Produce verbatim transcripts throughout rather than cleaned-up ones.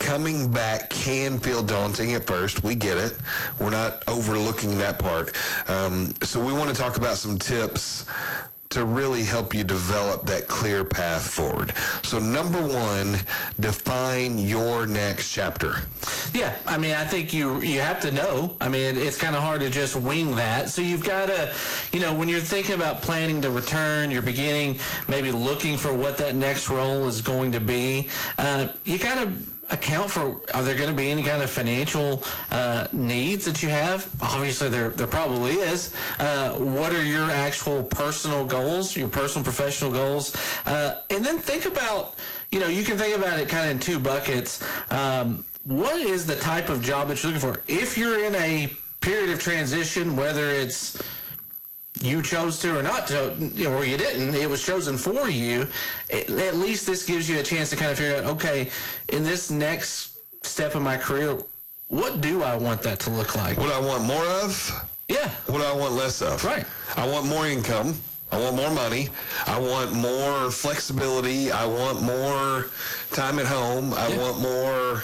coming back can feel daunting at first. We get it. We're not overlooking that part. Um, so we want to talk about some tips to really help you develop that clear path forward. So number one, define your next chapter. Yeah, I mean, I think you you have to know. I mean, it's kind of hard to just wing that. So you've got to, you know, when you're thinking about planning to return, you're beginning maybe looking for what that next role is going to be. Uh, you got to account for, are there going to be any kind of financial uh, needs that you have? Obviously, there there probably is. Uh, what are your actual personal goals, your personal professional goals? Uh, and then think about, you know, you can think about it kind of in two buckets. Um, what is the type of job that you're looking for? If you're in a period of transition, whether it's you chose to or not to, you know, or you didn't, it was chosen for you, at least this gives you a chance to kind of figure out, okay, in this next step of my career, what do I want that to look like? What I want more of? Yeah. What do I want less of? Right. I want more income. I want more money. I want more flexibility. I want more time at home. I Yeah. want more,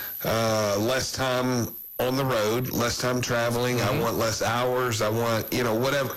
uh, less time on the road, less time traveling. Mm-hmm. I want less hours. I want, you know, whatever,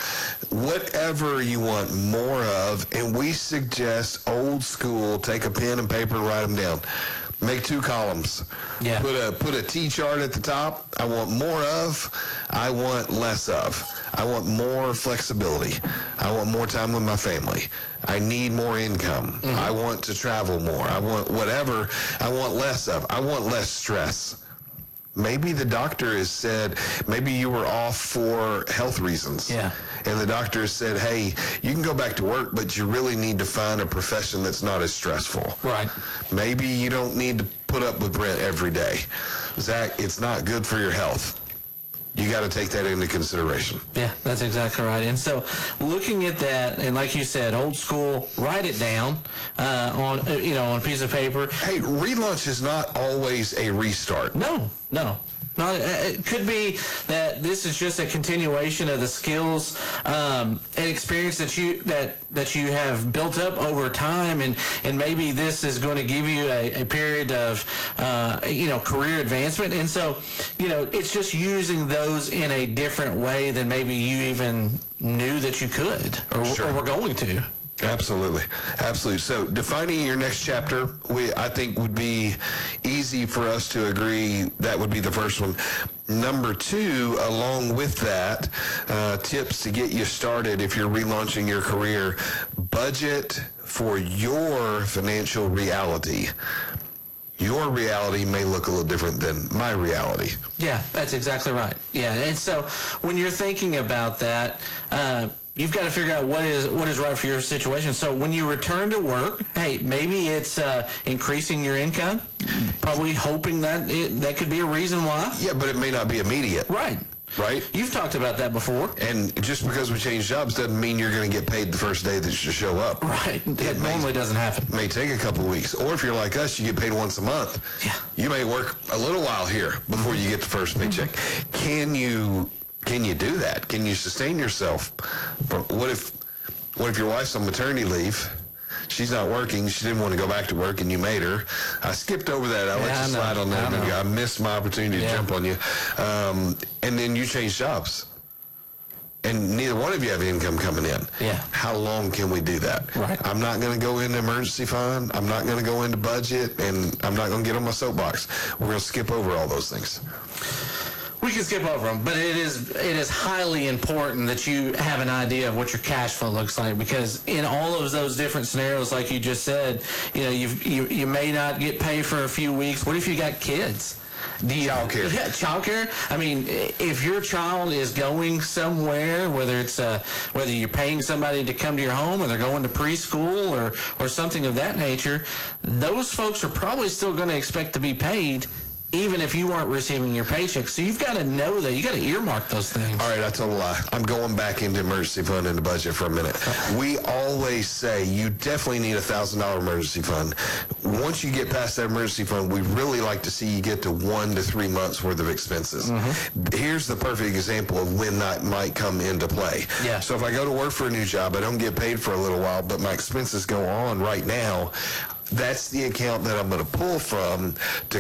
whatever you want more of. And we suggest old school, take a pen and paper, write them down. Make two columns. Yeah. Put a put a T chart at the top. I want more of. I want less of. I want more flexibility. I want more time with my family. I need more income. Mm-hmm. I want to travel more. I want whatever. I want less of. I want less stress. Maybe the doctor has said, maybe you were off for health reasons. Yeah. And the doctor has said, hey, you can go back to work, but you really need to find a profession that's not as stressful. Right. Maybe you don't need to put up with rent every day. Zach, it's not good for your health. You got to take that into consideration. Yeah, that's exactly right. And so looking at that, and like you said, old school, write it down uh, on, uh, you know, on a piece of paper. Hey, relaunch is not always a restart. No, no. No, it could be that this is just a continuation of the skills um, and experience that you that that you have built up over time, and, and maybe this is going to give you a, a period of uh, you know career advancement. And so, you know, it's just using those in a different way than maybe you even knew that you could or, Sure. or were going to. Absolutely. Absolutely. So defining your next chapter, we I think would be easy for us to agree that would be the first one. Number two, along with that, uh, tips to get you started if you're relaunching your career, budget for your financial reality. Your reality may look a little different than my reality. Yeah, that's exactly right. Yeah, and so when you're thinking about that, uh, you've got to figure out what is what is right for your situation. So when you return to work, hey, maybe it's uh, increasing your income. Probably hoping that it, that could be a reason why. Yeah, but it may not be immediate. Right. Right? You've talked about that before. And just because we change jobs doesn't mean you're going to get paid the first day that you show up. Right. It normally doesn't happen. It may take a couple of weeks. Or if you're like us, you get paid once a month. Yeah. You may work a little while here before you get the first paycheck. Can you can you do that? Can you sustain yourself? What if what if your wife's on maternity leave? She's not working. She didn't want to go back to work, and you made her. I skipped over that. I Yeah, let you I know. slide on that. I know. I missed my opportunity to Yeah. jump on you. Um, and then you change jobs. And neither one of you have income coming in. Yeah. How long can we do that? Right. I'm not going to go into emergency fund. I'm not going to go into budget, and I'm not going to get on my soapbox. We're going to skip over all those things. We can skip over them, but it is it is highly important that you have an idea of what your cash flow looks like, because in all of those different scenarios, like you just said, you know, you've, you you may not get paid for a few weeks. What if you got kids? Do you, Childcare. Yeah, childcare. I mean, if your child is going somewhere, whether it's uh, whether you're paying somebody to come to your home, or they're going to preschool, or or something of that nature, those folks are probably still going to expect to be paid, even if you weren't receiving your paycheck. So you've got to know that. You got to earmark those things. All right, I told a lie. I'm going back into emergency fund and the budget for a minute. We always say you definitely need a one thousand dollars emergency fund. Once you get past that emergency fund, we really like to see you get to one to three months worth of expenses. Mm-hmm. Here's the perfect example of when that might come into play. Yeah. So if I go to work for a new job, I don't get paid for a little while, but my expenses go on right now, that's the account that I'm going to pull from to